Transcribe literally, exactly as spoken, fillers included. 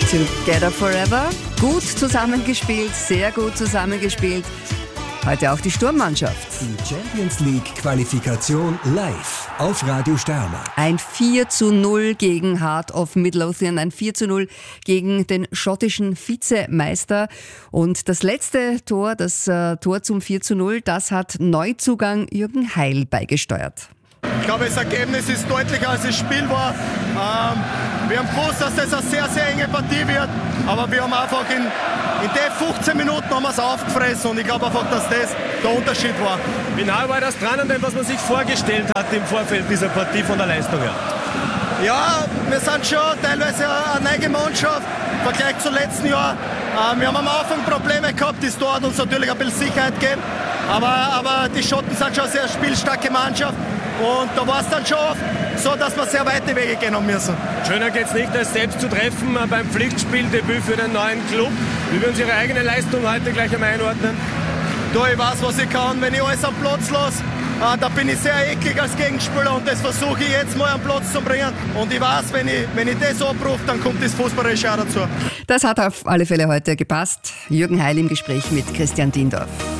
Together Forever. Gut zusammengespielt, sehr gut zusammengespielt. Heute auch die Sturmmannschaft. Die Champions League Qualifikation live auf Radio Steiermark. Ein vier zu null gegen Heart of Midlothian, ein vier zu null gegen den schottischen Vizemeister. Und das letzte Tor, das äh, Tor zum vier zu null, das hat Neuzugang Jürgen Heil beigesteuert. Ich glaube, das Ergebnis ist deutlicher als das Spiel war. Ähm, wir haben gewusst, dass das eine sehr, sehr enge Partie wird. Aber wir haben einfach in, in den fünfzehn Minuten haben wir es aufgefressen. Und ich glaube einfach, dass das der Unterschied war. Wie nah war das dran an dem, was man sich vorgestellt hat im Vorfeld dieser Partie von der Leistung her? Ja, wir sind schon teilweise eine neue Mannschaft im Vergleich zum letzten Jahr. Ähm, wir haben am Anfang Probleme gehabt, das Tor hat uns natürlich ein bisschen Sicherheit gegeben. Aber, aber die Schotten sind schon eine sehr spielstarke Mannschaft. Und da war es dann schon oft so, dass wir sehr weite Wege gehen haben müssen. Schöner geht es nicht, als selbst zu treffen beim Pflichtspieldebüt für den neuen Club. Wie würden Sie Ihre eigene Leistung heute gleich einmal einordnen? Da ich weiß, was ich kann. Wenn ich alles am Platz lasse, äh, da bin ich sehr eklig als Gegenspieler und das versuche ich jetzt mal am Platz zu bringen. Und ich weiß, wenn ich, wenn ich das abrufe, dann kommt das Fußballerische auch dazu. Das hat auf alle Fälle heute gepasst. Jürgen Heil im Gespräch mit Christian Diendorf.